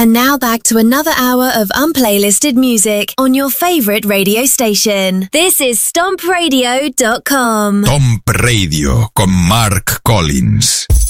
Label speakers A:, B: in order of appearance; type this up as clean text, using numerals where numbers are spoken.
A: And now back to another hour of unplaylisted music on your favourite radio station. This is StompRadio.com.
B: Stomp Radio con Mark Collins.